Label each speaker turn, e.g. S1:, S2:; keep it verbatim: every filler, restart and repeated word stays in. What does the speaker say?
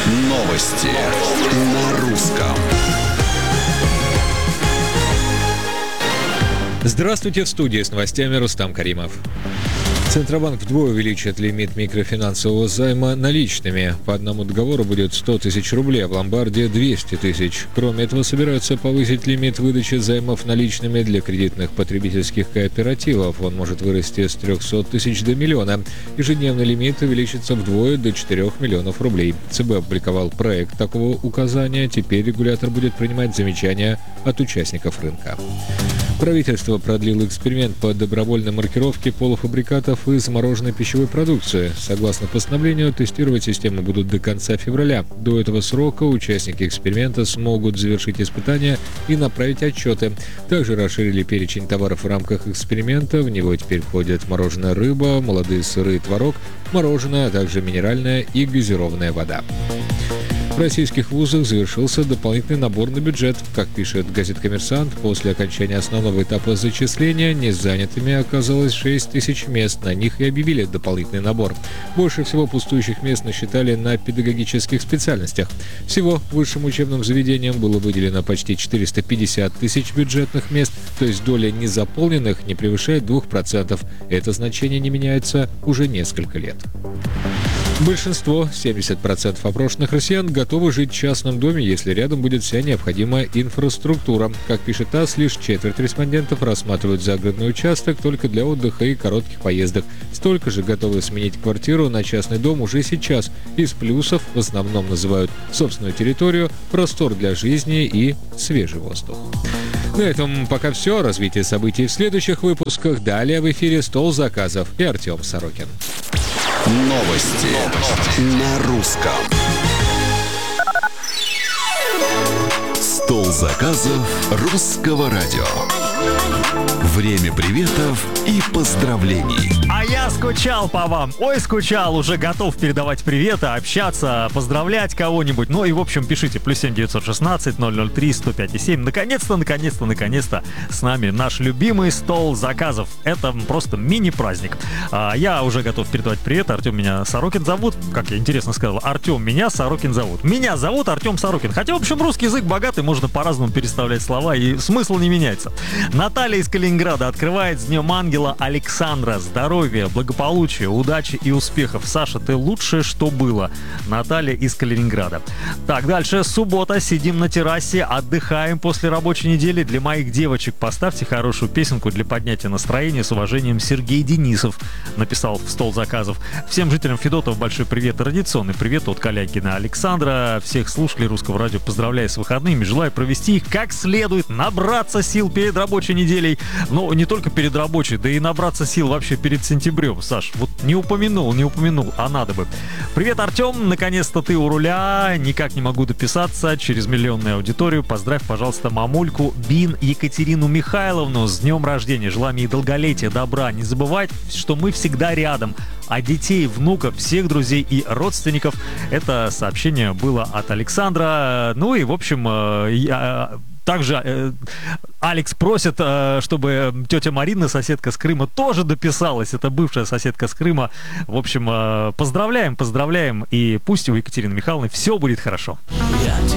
S1: Новости на русском.
S2: Здравствуйте, в студии с новостями Рустам Каримов. Центробанк вдвое увеличит лимит микрофинансового займа наличными. По одному договору будет сто тысяч рублей, а в ломбарде двести тысяч. Кроме этого, собираются повысить лимит выдачи займов наличными для кредитных потребительских кооперативов. Он может вырасти с трехсот тысяч до миллиона. Ежедневный лимит увеличится вдвое до четырёх миллионов рублей. ЦБ опубликовал проект такого указания. Теперь регулятор будет принимать замечания от участников рынка. Правительство продлило эксперимент по добровольной маркировке полуфабрикатов и замороженной пищевой продукции. Согласно постановлению, тестировать систему будут до конца февраля. До этого срока участники эксперимента смогут завершить испытания и направить отчеты. Также расширили перечень товаров в рамках эксперимента. В него теперь входят мороженая рыба, молодые сыры и творог, мороженое, а также минеральная и газированная вода. В российских вузах завершился дополнительный набор на бюджет. Как пишет газета «Коммерсант», после окончания основного этапа зачисления незанятыми оказалось шесть тысяч мест. На них и объявили дополнительный набор. Больше всего пустующих мест насчитали на педагогических специальностях. Всего высшим учебным заведениям было выделено почти четыреста пятьдесят тысяч бюджетных мест, то есть доля незаполненных не превышает двух процентов. Это значение не меняется уже несколько лет. Большинство, семьдесят процентов опрошенных россиян, готовы жить в частном доме, если рядом будет вся необходимая инфраструктура. Как пишет ТАСС, лишь четверть респондентов рассматривают загородный участок только для отдыха и коротких поездок. Столько же готовы сменить квартиру на частный дом уже сейчас. Из плюсов в основном называют собственную территорию, простор для жизни и свежий воздух. На этом пока все. Развитие событий в следующих выпусках. Далее в эфире «Стол заказов» и Артем Сорокин.
S1: Новости на русском. Стол заказов русского радио. Время приветов и поздравлений.
S3: А я скучал по вам. Ой, скучал. Уже готов передавать приветы, общаться, поздравлять кого-нибудь. Ну и, в общем, пишите. Плюс семь девятьсот шестнадцать ноль ноль три сто пять и семь. Наконец-то, наконец-то, наконец-то с нами наш любимый стол заказов. Это просто мини-праздник. А, я уже готов передавать привет. Артем меня Сорокин зовут. Как я интересно сказал. Артем меня Сорокин зовут. Меня зовут Артем Сорокин. Хотя, в общем, русский язык богатый. Можно по-разному переставлять слова. И смысл не меняется. Наталья из Калининграда открывает с Днем Ангела Александра. Здоровья, благополучия, удачи и успехов. Саша, ты лучшее, что было. Наталья из Калининграда. Так, дальше. Суббота. Сидим на террасе, отдыхаем после рабочей недели. Для моих девочек поставьте хорошую песенку для поднятия настроения. С уважением, Сергей Денисов написал в стол заказов. Всем жителям Федотов большой привет. Традиционный привет от Калягина Александра. Всех слушателей Русского радио поздравляю с выходными. Желаю провести их как следует, набраться сил перед рабочей неделей. Но не только перед рабочей, да и набраться сил вообще перед сентябрем. Саш, вот не упомянул, не упомянул, а надо бы. Привет, Артем, наконец-то ты у руля. Никак не могу дописаться через миллионную аудиторию. Поздравь, пожалуйста, мамульку Бин Екатерину Михайловну с днем рождения. Желаем ей долголетия, добра. Не забывать, что мы всегда рядом. А детей, внуков, всех друзей и родственников. Это сообщение было от Александра. Ну и, в общем, я... Также э, Алекс просит, э, чтобы тетя Марина, соседка с Крыма, тоже дописалась. Это бывшая соседка с Крыма. В общем, э, поздравляем, поздравляем. И пусть у Екатерины Михайловны все будет хорошо.
S4: Я